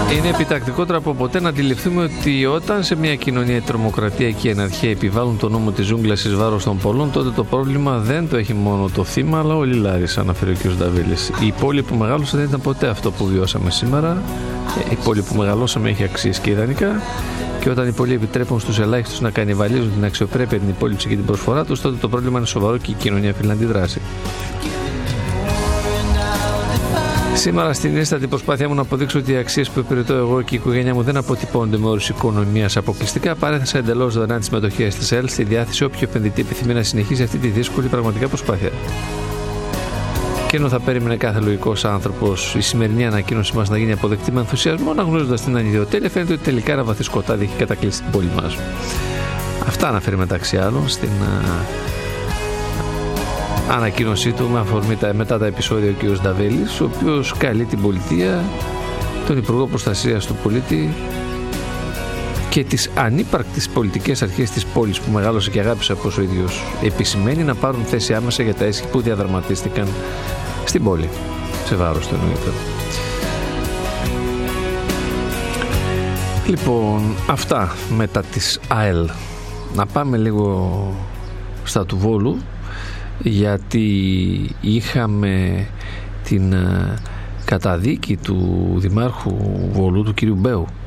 Είναι επιτακτικότερο από ποτέ να αντιληφθούμε ότι όταν σε μια κοινωνία η τρομοκρατία και η αναρχία επιβάλλουν τον νόμο της ζούγκλας εις βάρος των πολλών, τότε το πρόβλημα δεν το έχει μόνο το θύμα, αλλά ο Λιλάρης, αναφέρει ο κ. Νταβίλης. Η πόλη που μεγαλώσε δεν ήταν ποτέ αυτό που βιώσαμε σήμερα. Η πόλη που μεγαλώσαμε έχει αξίες και ιδανικά. Και όταν οι πολλοί επιτρέπουν στους ελάχιστους να κανιβαλίζουν την αξιοπρέπεια, την υπόλοιψη και την προσφορά τους, τότε το πρόβλημα είναι σοβαρό και η κοινωνία οφείλει να αντιδράσει. Σήμερα, στην ίστατη προσπάθειά μου να αποδείξω ότι οι αξίες που υπηρετώ εγώ και η οικογένειά μου δεν αποτυπώνονται με όρους οικονομίας αποκλειστικά, παρέθεσα εντελώς δωρεάν τη συμμετοχή της ΕΛ στη διάθεση όποιο επενδυτή επιθυμεί να συνεχίσει αυτή τη δύσκολη πραγματικά προσπάθεια. Και ενώ θα περίμενε κάθε λογικός άνθρωπος η σημερινή ανακοίνωση μας να γίνει αποδεκτή με ενθουσιασμό, αναγνωρίζοντας την ανιδιοτέλεια, φαίνεται ότι τελικά ένα βαθύ σκοτάδι έχει κατακλείσει την πόλη μας. Αυτά αναφέρει μεταξύ άλλων στην ανακοίνωσή του με αφορμή μετά τα επεισόδια ο κ. Νταβέλης, ο οποίος καλεί την πολιτεία, τον Υπουργό Προστασίας του Πολίτη και τις ανύπαρκτες πολιτικές αρχές της πόλης που μεγάλωσε και αγάπησε, όπως ο ίδιος επισημαίνει, να πάρουν θέση άμεσα για τα έσχη που διαδραματίστηκαν στην πόλη. Σε βάρος του εννοείται. Λοιπόν, αυτά μετά της ΑΕΛ. Να πάμε λίγο στα του Βόλου, γιατί είχαμε την καταδίκη του Δημάρχου Βόλου, του κ. Μπέου,